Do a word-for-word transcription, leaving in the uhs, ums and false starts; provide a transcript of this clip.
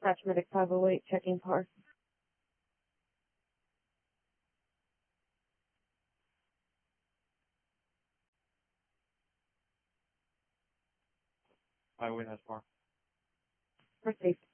Dispatch Medic five oh eight, checking par. Highway has par. For safety.